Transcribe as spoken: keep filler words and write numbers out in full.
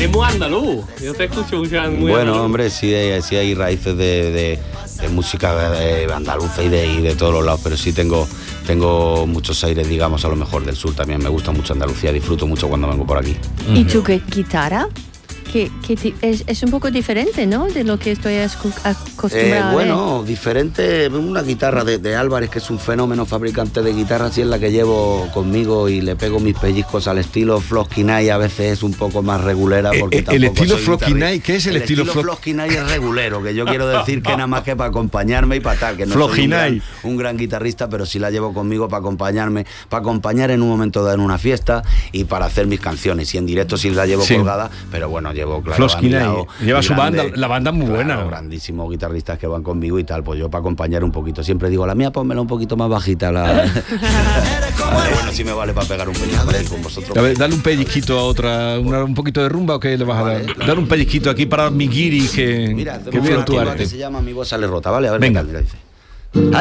es muy andaluz. Yo te escucho mucho muy Bueno, andaluz. hombre, sí hay, sí hay raíces de, de, de música de andaluza y de, y de todos los lados, pero sí tengo, tengo muchos aires, digamos, a lo mejor del sur también. Me gusta mucho Andalucía, disfruto mucho cuando vengo por aquí. ¿Y tu gu- guitarra? Que, que ti- es, es un poco diferente, ¿no? De lo que estoy escu- Eh, acostumbrada a ver. bueno, diferente, una guitarra de, de Álvarez, que es un fenómeno fabricante de guitarras, y es la que llevo conmigo y le pego mis pellizcos al estilo Floskinay. A veces es un poco más regulera porque Eh, eh, tampoco el estilo soy Floskinay, guitarrista. ¿qué es el estilo Flo- Floskinay? Es regulero, que yo quiero decir que nada más que para acompañarme y para tal, que no soy un Floskinay. gran, un gran guitarrista, pero sí la llevo conmigo para acompañarme, para acompañar en un momento dado en una fiesta y para hacer mis canciones. Y en directo sí la llevo Sí. colgada, pero bueno, llevo claro Floskinay. a mi lado Lleva su grande, banda, la banda es muy claro, buena. grandísimos guitarristas que van conmigo y tal, pues yo para acompañar un poquito. Siempre digo, la mía pónmela un poquito más bajita. La... Vale, bueno, sí me vale para pegar un pellizco con vosotros. A ver, dale un pellizquito a otra, una- un poquito de rumba o qué le vas a dar. Dale un pellizquito aquí para mi guiri que, Mira, que hacemos vea una tu tumba arte. que se llama Mi voz sale rota, ¿vale? A ver Venga. qué tal, mira, dice.